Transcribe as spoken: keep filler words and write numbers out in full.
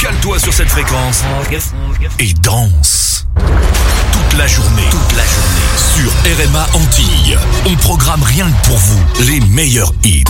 Cale-toi sur cette fréquence et danse. Toute la journée, toute la journée sur R M A Antilles. On programme rien que pour vous les meilleurs hits.